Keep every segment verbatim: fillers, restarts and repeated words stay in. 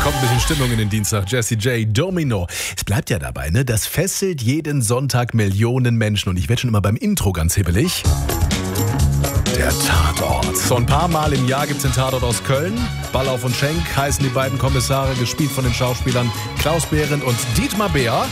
Kommt ein bisschen Stimmung in den Dienstag. Jesse J. Domino. Es bleibt ja dabei, ne? Das fesselt jeden Sonntag Millionen Menschen. Und ich werde schon immer beim Intro ganz hibbelig. Der Tatort. So ein paar Mal im Jahr gibt es den Tatort aus Köln. Ballauf und Schenk heißen die beiden Kommissare, gespielt von den Schauspielern Klaus Behrendt und Dietmar Beer.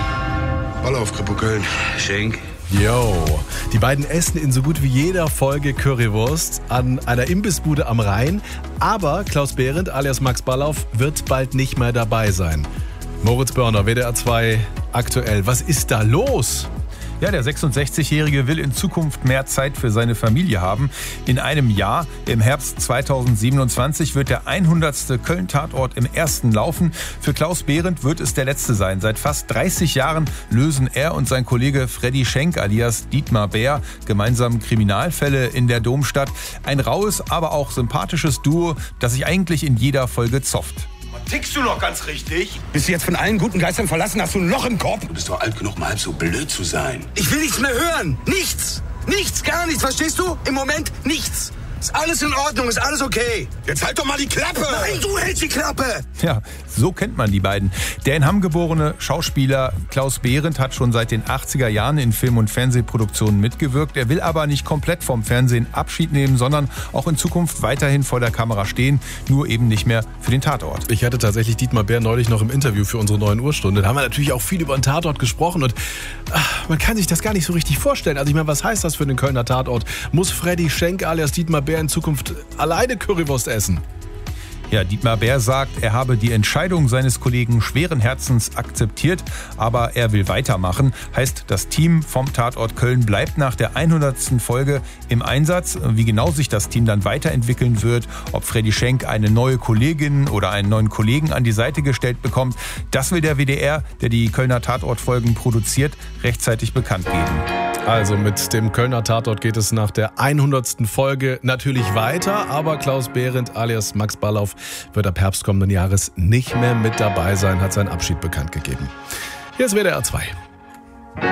Ballauf, Kripo Köln. Schenk. Yo, die beiden essen in so gut wie jeder Folge Currywurst an einer Imbissbude am Rhein. Aber Klaus Behrendt alias Max Ballauf wird bald nicht mehr dabei sein. Moritz Börner, W D R zwei aktuell. Was ist da los? Ja, der sechsundsechzigjährige will in Zukunft mehr Zeit für seine Familie haben. In einem Jahr, im Herbst zweitausendsiebenundzwanzig, wird der hundertste Köln-Tatort im ersten laufen. Für Klaus Behrendt wird es der letzte sein. Seit fast dreißig Jahren lösen er und sein Kollege Freddy Schenk alias Dietmar Beer gemeinsam Kriminalfälle in der Domstadt. Ein raues, aber auch sympathisches Duo, das sich eigentlich in jeder Folge zofft. Tickst du noch ganz richtig? Bist du jetzt von allen guten Geistern verlassen? Hast du ein Loch im Kopf? Du bist doch alt genug, mal halb so blöd zu sein. Ich will nichts mehr hören. Nichts. Nichts, gar nichts. Verstehst du? Im Moment nichts. Ist alles in Ordnung, ist alles okay. Jetzt halt doch mal die Klappe! Nein, du hältst die Klappe! Ja, so kennt man die beiden. Der in Hamm geborene Schauspieler Klaus Behrendt hat schon seit den achtziger Jahren in Film- und Fernsehproduktionen mitgewirkt. Er will aber nicht komplett vom Fernsehen Abschied nehmen, sondern auch in Zukunft weiterhin vor der Kamera stehen, nur eben nicht mehr für den Tatort. Ich hatte tatsächlich Dietmar Beer neulich noch im Interview für unsere neuen Urstunde. Da haben wir natürlich auch viel über den Tatort gesprochen und ach, man kann sich das gar nicht so richtig vorstellen. Also ich meine, was heißt das für den Kölner Tatort? Muss Freddy Schenk alias Dietmar Beer in Zukunft alleine Currywurst essen? Ja, Dietmar Beer sagt, er habe die Entscheidung seines Kollegen schweren Herzens akzeptiert, aber er will weitermachen. Heißt, das Team vom Tatort Köln bleibt nach der hundertsten Folge im Einsatz. Wie genau sich das Team dann weiterentwickeln wird, ob Freddy Schenk eine neue Kollegin oder einen neuen Kollegen an die Seite gestellt bekommt, das will der W D R, der die Kölner Tatortfolgen produziert, rechtzeitig bekannt geben. Also mit dem Kölner Tatort geht es nach der hundertsten Folge natürlich weiter, aber Klaus Behrendt alias Max Ballauf wird ab Herbst kommenden Jahres nicht mehr mit dabei sein, hat seinen Abschied bekannt gegeben. Hier ist W D R zwei.